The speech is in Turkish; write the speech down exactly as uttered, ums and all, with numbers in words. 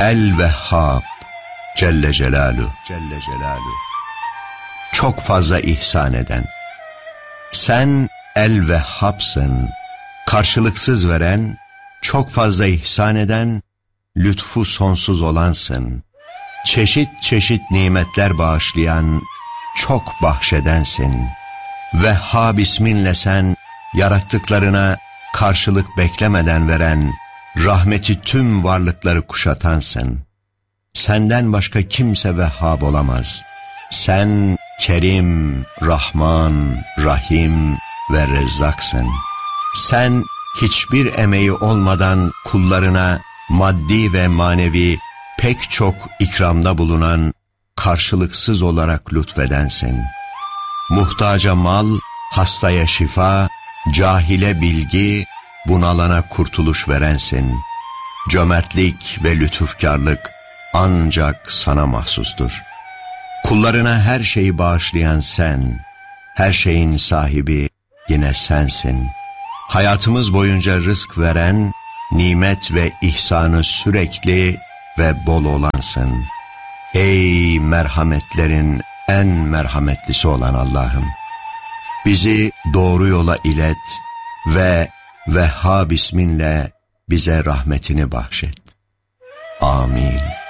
El-Vehhab Celle Celaluhu, Celle Celaluhu. Çok fazla ihsan eden. Sen El-Vehhab'sın, karşılıksız veren, çok fazla ihsan eden, lütfu sonsuz olansın. Çeşit çeşit nimetler bağışlayan, çok bahşedensin. Vehhab isminle sen, yarattıklarına karşılık beklemeden veren, rahmeti tüm varlıkları kuşatansın. Senden başka kimse Vehhab olamaz. Sen Kerim, Rahman, Rahim ve Rezzaksın. Sen hiçbir emeği olmadan kullarına maddi ve manevi pek çok ikramda bulunan, karşılıksız olarak lütfedensin. Muhtaca mal, hastaya şifa, cahile bilgi, bunalana kurtuluş verensin. Cömertlik ve lütufkarlık ancak sana mahsustur. Kullarına her şeyi bağışlayan sen, her şeyin sahibi yine sensin. Hayatımız boyunca rızk veren, nimet ve ihsanı sürekli ve bol olansın. Ey merhametlerin en merhametlisi olan Allah'ım! Bizi doğru yola ilet ve Vehhab isminle bize rahmetini bahşet. Amin.